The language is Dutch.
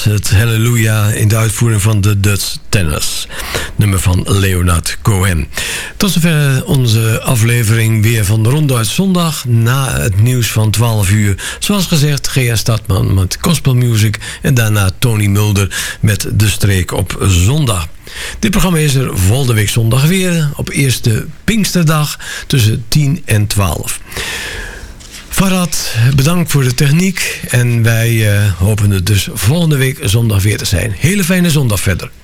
was het Halleluja in de uitvoering van de Dutch Tenors. Nummer van Leonard Cohen. Tot zover onze aflevering weer van de Ronduit Zondag. Na het nieuws van 12 uur. Zoals gezegd, Gea Stadman met Gospel Music. En daarna Tony Mulder met De Streek op zondag. Dit programma is er volgende week zondag weer. Op eerste Pinksterdag tussen 10 en 12. Farhad, bedankt voor de techniek. En wij hopen het dus volgende week zondag weer te zijn. Hele fijne zondag verder.